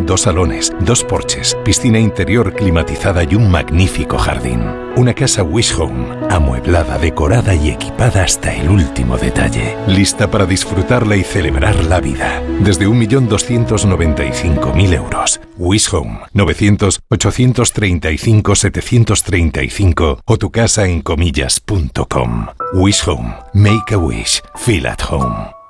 2 salones, 2 porches, piscina interior climatizada y un magnífico jardín. Una casa Wish Home, amueblada, decorada y equipada hasta el último detalle. Lista para disfrutarla y celebrar la vida. Desde 1.295.000 euros. Wish Home, 900-835-735 o tucasaencomillas.com. Wish Home, make a wish, feel at home.